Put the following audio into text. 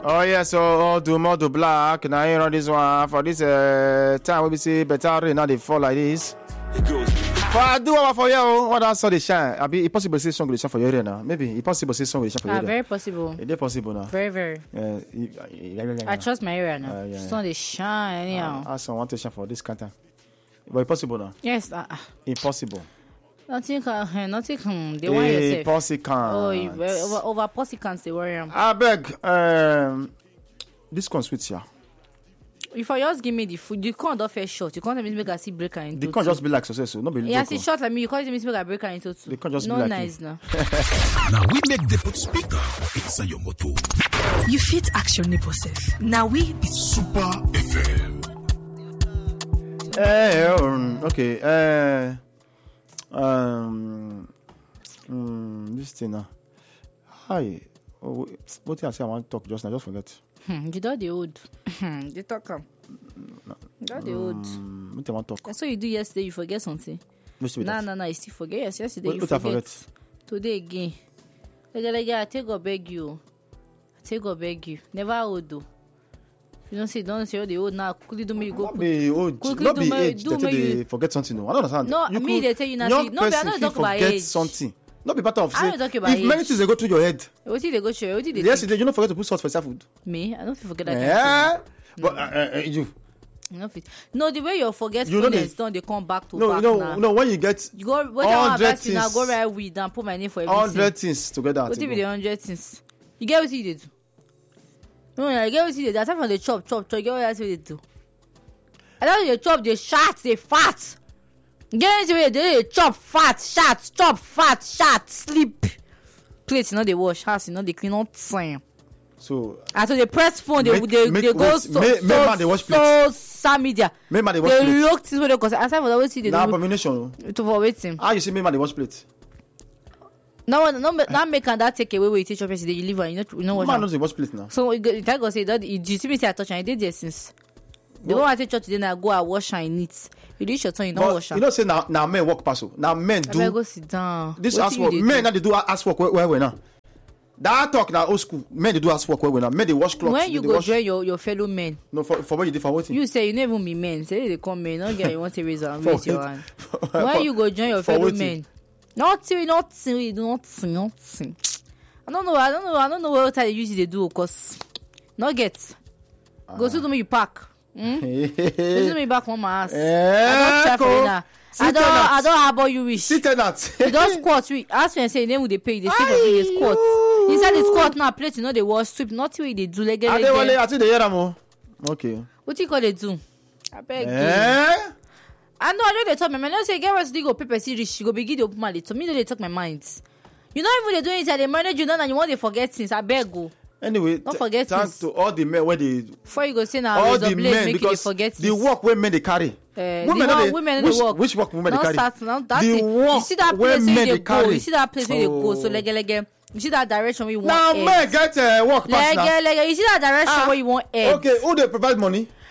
Oh yeah, so do more do black. Now you know this one for this time we see better rain now they fall like this. It goes. For I do what for you. What I saw the shine. I be possible to see song with the shine for you area now. Maybe it's possible to see song with the shine for you area. Very possible. It is possible now. Very, very. I trust my area now. Sun they shine anyhow. I want to shine for this kind of. But it's possible now. Yes. Impossible. Nothing can. They want yourself. Impossible. Over possicans they worry. I beg. This con sweet here. If I just give me the food, you can't offer short. You can't make a see breaker into. They can't just be like success. No be. Yeah, see short like me. You can't make a breaker into two. They can't just no be like nice now. Now we make the put speaker inside your motor. You fit action neighbor self. Now we be Super FM. Okay. This thing now. Hi. What did I say? I want to talk just now. Just forget. You don't the old. They talk. Don't the old. What I want to talk? That's what you do yesterday. You forget something. No. You still forget. Yes, yesterday you forget. Today again. I take or beg you. Never old though. You don't say the old now. Quickly do me you go. Not be old. Not be age. They forget something. No, I don't understand. No, me they tell you now. No, but I don't talk about age. Something. Not be part of. I don't talk about age. Many things they go through your head. What did they go through? What did they? Yesterday you don't forget to put salt for your food. Me, I don't forget that. Yeah, but you. No, the way your forgetfulness don't they come back to back now. No. When you get you go, when I want to now go right with and put my name for everything. 100 things together. What if the 100 things? You get what you did? No, I get what you did. That's from the chop. You get what they do? I don't they chop, they shot, they fat. Get into it, they chop, fat, shot, sleep. Plates, you know they wash, house, you know they clean out time. So after they press phone, they go social media. They look this way they go. Aside for that, what see they do? Abomination. To for waiting. How you see me man they wash plate? No, make that take away where you teach your person. You live on, you know what? Man knows they wash plate now. So that go say that you see me say I touch and I did there since. The one I take church today, I go and wash and eat. You reach your turn, you don't wash. You don't say now men work pass. Now men do. I go sit down. This ass work. Men now they do ass work where now. That talk now old school. Men they do ass work where now. Men they wash clothes. When you go join your fellow men. No, for what you did for what? You say you never be men. Say they come men. Not get you want to raise your hand. When you go join your fellow men. Nothing. I don't know what I use they do because not get. Go to me you pack. This me back on my ass. I don't harbor you wish. Sit that. You don't squat. Ask me and say, name would they pay? They say for me they squat. Inside the squat now, plate, you know they wash, sweep. Not what they do. Like I think they hear them. Okay. What you call they do? I beg you. I know they talk my mind. I say, get what they go paper see rich. You go begin to open my lips. To me, they talk my mind. You know even they do it and they manage you know and you want to forget things. I beg you. Anyway, don't forget thanks to all the men where they. Before you go say now, all the men because the work where men they carry. Women they work. Which work women they carry? The work. You see that place where they go. You see that place where they go. So like. You see that direction where you want. Now men get work pass now. You see that direction where you want. Okay, who they provide money?